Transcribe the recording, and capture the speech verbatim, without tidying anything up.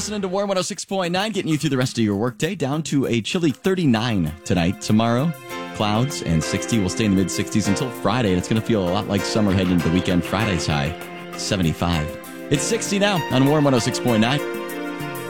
listening to Warm one oh six point nine, getting you through the rest of your workday. Down to a chilly thirty-nine tonight. Tomorrow, clouds and sixty. Will stay in the mid-sixties until Friday, and it's going to feel a lot like summer heading into the weekend. Friday's high, seventy-five. It's sixty now on Warm one oh six point nine.